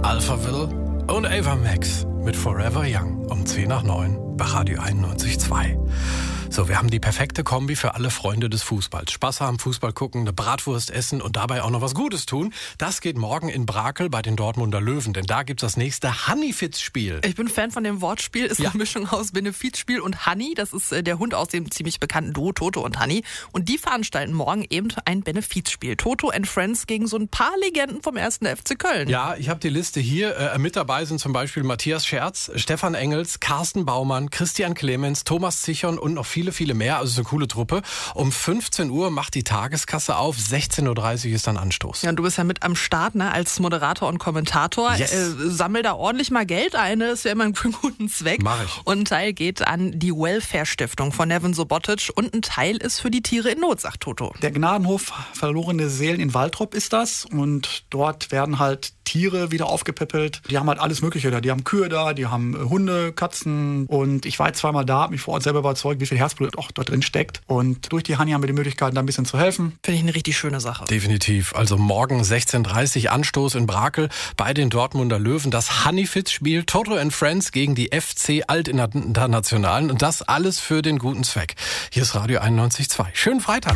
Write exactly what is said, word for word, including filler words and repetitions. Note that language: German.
Alphaville und Ava Max mit Forever Young um zehn nach neun bei Radio einundneunzig Komma zwei. So, wir haben die perfekte Kombi für alle Freunde des Fußballs. Spaß haben, Fußball gucken, eine Bratwurst essen und dabei auch noch was Gutes tun. Das geht morgen in Brakel bei den Dortmunder Löwen, denn da gibt's das nächste Honeyfits-Spiel. Ich bin Fan von dem Wortspiel. Ist ja eine Mischung aus Benefizspiel und Honey. Das ist äh, der Hund aus dem ziemlich bekannten Duo Toto und Honey. Und die veranstalten morgen eben ein Benefizspiel. Toto and Friends gegen so ein paar Legenden vom ersten F C Köln. Ja, ich habe die Liste hier. Äh, mit dabei sind zum Beispiel Matthias Scherz, Stefan Engels, Carsten Baumann, Christian Clemens, Thomas Zichon und noch viele, viele mehr. Also es ist eine coole Truppe. Um fünfzehn Uhr macht die Tageskasse auf. sechzehn Uhr dreißig ist dann Anstoß. Ja, und du bist ja mit am Start, ne, als Moderator und Kommentator. Yes. Äh, sammel da ordentlich mal Geld ein. Das ist ja immer ein guten Zweck. Mach ich. Und ein Teil geht an die Welfare-Stiftung von Neven Subotic und ein Teil ist für die Tiere in Not, sagt Toto. Der Gnadenhof Verlorene Seelen in Waltrop ist das. Und dort werden halt Tiere wieder aufgepäppelt. Die haben halt alles Mögliche da. Die haben Kühe da, die haben Hunde, Katzen. Und ich war jetzt zweimal da, habe mich vor Ort selber überzeugt, wie viel Herzblut auch dort drin steckt. Und durch die Honey haben wir die Möglichkeit, da ein bisschen zu helfen. Finde ich eine richtig schöne Sache. Definitiv. Also morgen sechzehn Uhr dreißig Anstoß in Brakel bei den Dortmunder Löwen. Das Honeyfits-Spiel Toto and Friends gegen die F C Altinternationalen. Und das alles für den guten Zweck. Hier ist Radio einundneunzig Komma zwei. Schönen Freitag.